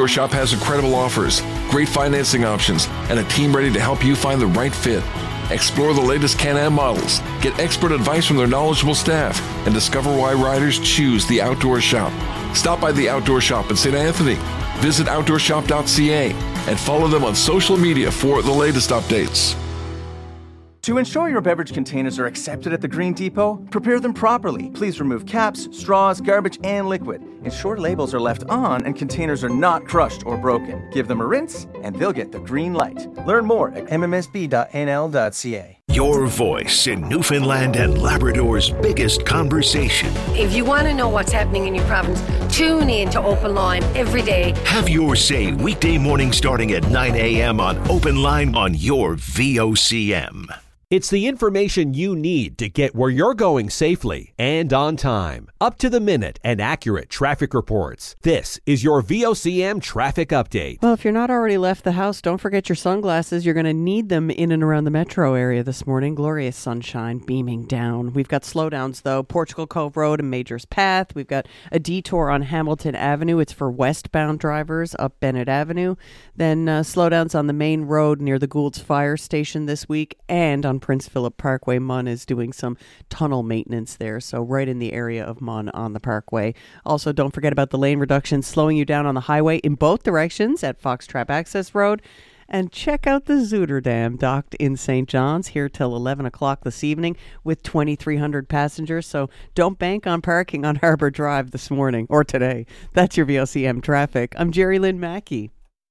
Outdoor Shop has incredible offers, great financing options, and a team ready to help you find the right fit. Explore the latest Can-Am models, get expert advice from their knowledgeable staff, and discover why riders choose the Outdoor Shop. Stop by the Outdoor Shop in St. Anthony. Visit outdoorshop.ca and follow them on social media for the latest updates. To ensure your beverage containers are accepted at the Green Depot, prepare them properly. Please remove caps, straws, garbage, and liquid. Ensure labels are left on and containers are not crushed or broken. Give them a rinse, and they'll get the green light. Learn more at mmsb.nl.ca. Your voice in Newfoundland and Labrador's biggest conversation. If you want to know what's happening in your province, tune in to Open Line every day. Have your say weekday morning starting at 9 a.m. on Open Line on your VOCM. It's the information you need to get where you're going safely and on time. Up to the minute and accurate traffic reports. This is your VOCM traffic update. Well, if you're not already left the house, don't forget your sunglasses. You're going to need them in and around the metro area this morning. Glorious sunshine beaming down. We've got slowdowns, though. Portugal Cove Road and Major's Path. We've got a detour on Hamilton Avenue. It's for westbound drivers up Bennett Avenue. Then slowdowns on the main road near the Gould's Fire Station this week, and on Prince Philip Parkway. Munn is doing some tunnel maintenance there, so right in the area of Munn on the Parkway. Also, don't forget about the lane reductions slowing you down on the highway in both directions at Foxtrap Access Road. And check out the Zooter Dam docked in St. John's here till 11 o'clock this evening with 2,300 passengers. So don't bank on parking on Harbour Drive this morning or today. That's your VOCM traffic. I'm Jerry Lynn Mackey.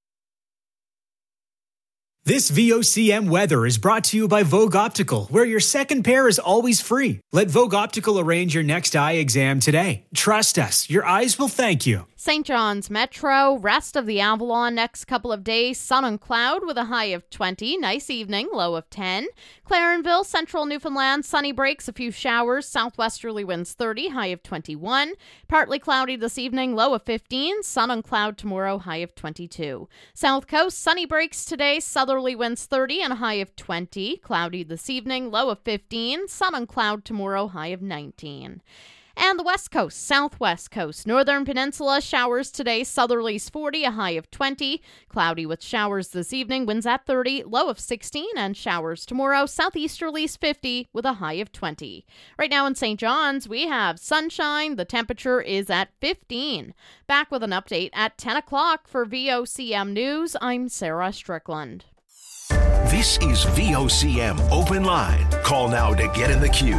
This VOCM weather is brought to you by Vogue Optical, where your second pair is always free. Let Vogue Optical arrange your next eye exam today. Trust us, your eyes will thank you. St. John's Metro, rest of the Avalon next couple of days, sun and cloud with a high of 20. Nice evening, low of 10. Clarenville, central Newfoundland, sunny breaks, a few showers, southwesterly winds 30, high of 21. Partly cloudy this evening, low of 15. Sun and cloud tomorrow, high of 22. South Coast, sunny breaks today, southerly winds 30 and a high of 20. Cloudy this evening, low of 15. Sun and cloud tomorrow, high of 19. And the West Coast, Southwest Coast, Northern Peninsula, showers today, southerlies 40, a high of 20. Cloudy with showers this evening, winds at 30, low of 16, and showers tomorrow, southeasterlies 50 with a high of 20. Right now in St. John's, we have sunshine. The temperature is at 15. Back with an update at 10 o'clock for VOCM News. I'm Sarah This is VOCM Open Line. Call now to get in the queue.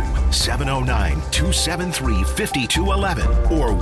709-273-5211 or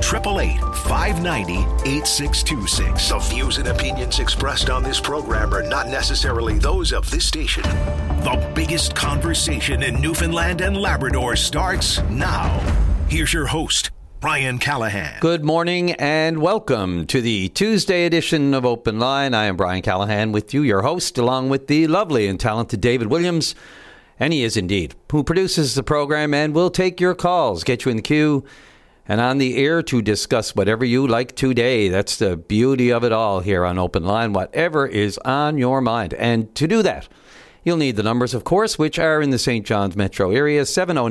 1-888-590-8626. The views and opinions expressed on this program are not necessarily those of this station. The biggest conversation in Newfoundland and Labrador starts now. Here's your host, Brian Callahan. Good morning and welcome to the Tuesday edition of Open Line. I am Brian Callahan with you, your host, along with the lovely and talented David Williams. And he is indeed, who produces the program and will take your calls, get you in the queue and on the air to discuss whatever you like today. That's the beauty of it all here on Open Line, whatever is on your mind. And to do that, you'll need the numbers, of course, which are in the St. John's metro area,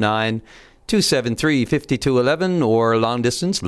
709-273-5211 or longer distance,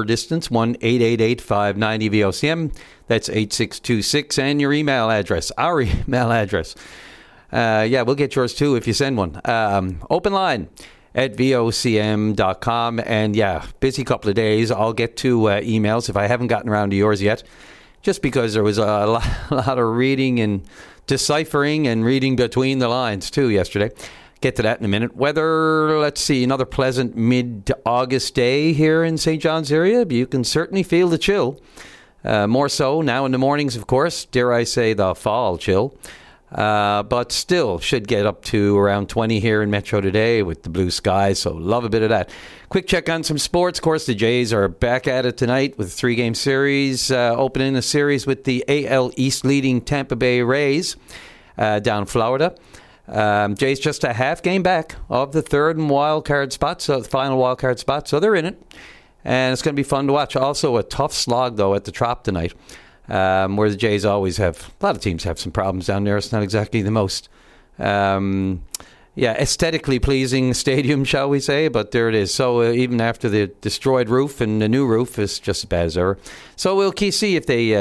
1-888-590-VOCM. That's 8626. And your email address, our email address. We'll get yours too if you send one. Open line at vocm.com. And busy couple of days. I'll get to emails if I haven't gotten around to yours yet. Just because there was a lot of reading and deciphering and reading between the lines too yesterday. Get to that in a minute. Weather, let's see, another pleasant mid-August day here in St. John's area. You can certainly feel the chill. More so now in the mornings, of course. Dare I say the fall chill. But still should get up to around 20 here in Metro today with the blue skies. So love a bit of that. Quick check on some sports. Of course, the Jays are back at it tonight with a 3-game series. Opening a series with the AL East leading Tampa Bay Rays down Florida. Jays just a half game back of the third and wild card spot, so the final wild card spot, so they're in it, and it's going to be fun to watch. Also a tough slog though at the Trop tonight, where the Jays always have, a lot of teams have some problems down there. It's not exactly the most aesthetically pleasing stadium, shall we say, but there it is. So even after the destroyed roof, and the new roof is just as bad as ever. So we'll see if they